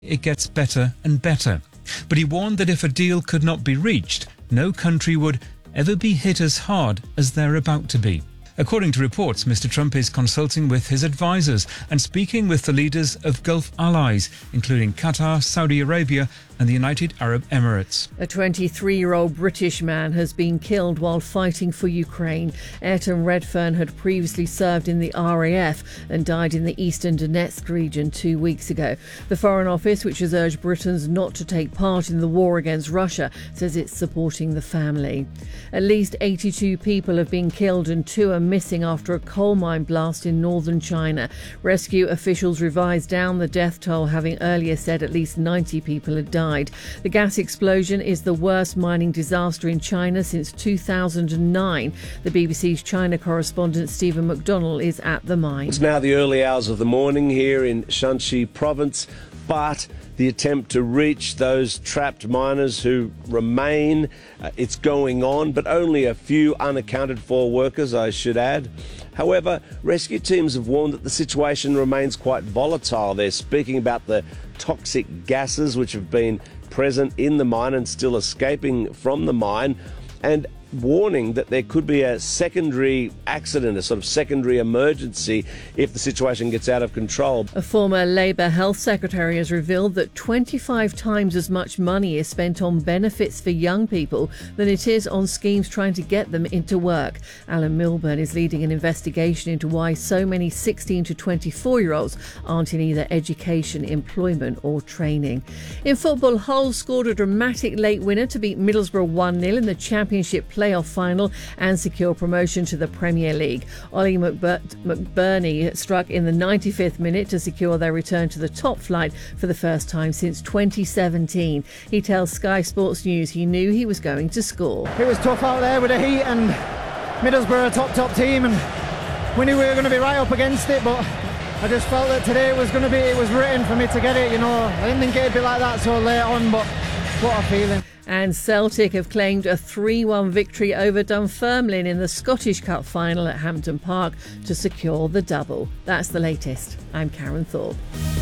it gets better and better. But he warned that if a deal could not be reached, no country would ever be hit as hard as they're about to be. According to reports, Mr. Trump is consulting with his advisors and speaking with the leaders of Gulf allies, including Qatar, Saudi Arabia and the United Arab Emirates. A 23-year-old British man has been killed while fighting for Ukraine. Ayrton Redfern had previously served in the RAF and died in the eastern Donetsk region 2 weeks ago. The Foreign Office, which has urged Britons not to take part in the war against Russia, says it's supporting the family. At least 82 people have been killed and 2 are missing after a coal mine blast in northern China. Rescue officials revised down the death toll, having earlier said at least 90 people had died. The gas explosion is the worst mining disaster in China since 2009. The BBC's China correspondent Stephen McDonnell is at the mine. It's now the early hours of the morning here in Shanxi province, but the attempt to reach those trapped miners who remain, it's going on, but only a few unaccounted for workers, I should add. However, rescue teams have warned that the situation remains quite volatile. They're speaking about the toxic gases which have been present in the mine and still escaping from the mine, and warning that there could be a secondary accident, a sort of secondary emergency if the situation gets out of control. A former Labour Health Secretary has revealed that 25 times as much money is spent on benefits for young people than it is on schemes trying to get them into work. Alan Milburn is leading an investigation into why so many 16 to 24-year-olds aren't in either education, employment or training. In football, Hull scored a dramatic late winner to beat Middlesbrough 1-0 in the Championship playoff final and secure promotion to the Premier League. Ollie McBurney struck in the 95th minute to secure their return to the top flight for the first time since 2017. He tells Sky Sports News he knew he was going to score. It was tough out there with the heat and Middlesbrough a top team, and we knew we were going to be right up against it, but I just felt that today it was written for me to get it, you know. I didn't think it'd be like that so late on, but what a feeling. And Celtic have claimed a 3-1 victory over Dunfermline in the Scottish Cup final at Hampden Park to secure the double. That's the latest. I'm Karen Thorpe.